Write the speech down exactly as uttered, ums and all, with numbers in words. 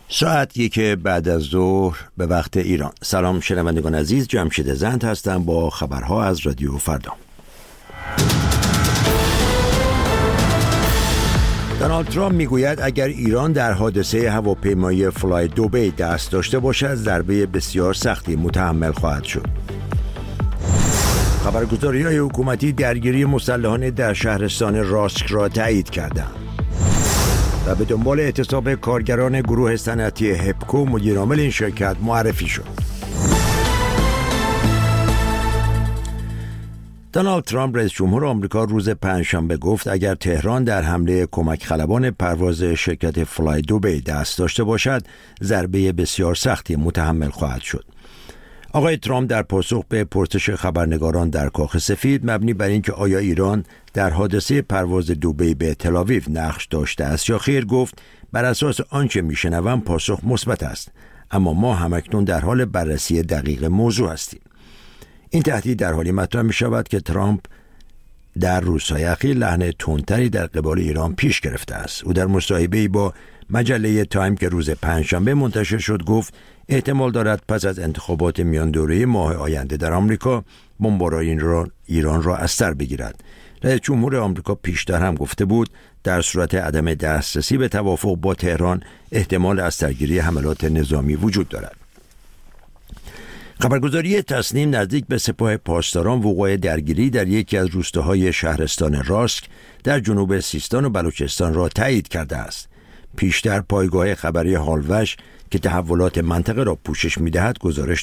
ساعت یک بعد از ظهر به وقت ایران. سلام شنوندگان عزیز، جمشید زند هستم با خبرها از رادیو فردا. دونالد ترامپ میگوید اگر ایران در حادثه هواپیمایی فلای دوبی دست داشته باشد ضربه بسیار سختی متحمل خواهد شد. خبرگزاری‌های حکومتی درگیری مسلحانه در شهرستان راسک را تایید کردند و به دنبال اعتصاب کارگران گروه صنعتی هپکو مدیرعامل این شرکت معرفی شد. دونالد ترامپ رئیس جمهور آمریکا روز پنجشنبه گفت اگر تهران در حمله کمک خلبان پرواز شرکت فلای دوبی دست داشته باشد ضربه بسیار سختی متحمل خواهد شد. آقای ترامپ در پاسخ به پرسش خبرنگاران در کاخ سفید مبنی بر اینکه آیا ایران در حادثه پرواز دوبی به تل‌آویو نقش داشته است یا خیر گفت بر اساس آنچه میشنوم پاسخ مثبت است، اما ما همکنون در حال بررسی دقیق موضوع هستیم. این تهدید در حالی مطرح می شود که ترامپ در روزهای اخیر لحن تندتری در قبال ایران پیش گرفته است. او در مصاحبه‌ای با مجله تایم که روز پنجشنبه منتشر شد گفت احتمال دارد پس از انتخابات میان دوره ماه آینده در آمریکا بمباران را ایران را از سر بگیرد. رئیس جمهور آمریکا پیشتر هم گفته بود در صورت عدم دسترسی به توافق با تهران احتمال از سرگیری حملات نظامی وجود دارد. خبرگزاری تصنیم نزدیک به سپاه پاسداران وقوع درگیری در یکی از روستاهای شهرستان راسک در جنوب سیستان و بلوچستان را تایید کرده است. پیشتر پایگاه خبری هالوش که تحولات منطقه را پوشش می‌دهد گزارش